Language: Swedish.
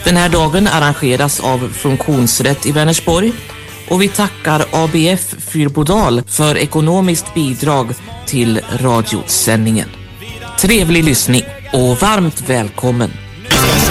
Den här dagen arrangeras av Funktionsrätt i Vänersborg och vi tackar ABF Fyrbodal för ekonomiskt bidrag till radiosändningen. Trevlig lyssning och varmt välkommen!